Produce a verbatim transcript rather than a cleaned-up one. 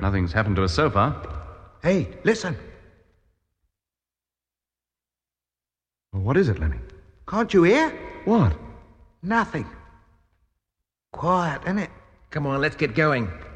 Nothing's happened to us so far. Hey, listen. Well, what is it, Lemmy? Can't you hear? What? Nothing. Quiet, isn't it? Come on, let's get going.